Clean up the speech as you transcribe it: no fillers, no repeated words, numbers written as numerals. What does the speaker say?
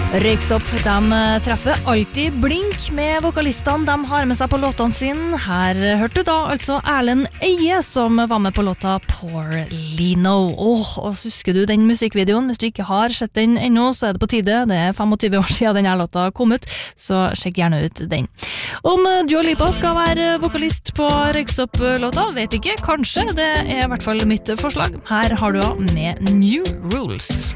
Røyksopp, de treffer alltid blink med vokalistene de har med seg på låtene sine. Her hørte du da altså Erlend Eie som var med på låta Poor Lino. Og husker du den musikkvideoen? Hvis du ikke har sett den ennå, så det på tide. Det 25 år siden denne låta kom ut, så sjekk gjerne ut den. Om Dua Lipa skal være vokalist på Røyksopp-låta, vet ikke. Kanskje, det I hvert fall mitt forslag. Her har du med New Rules.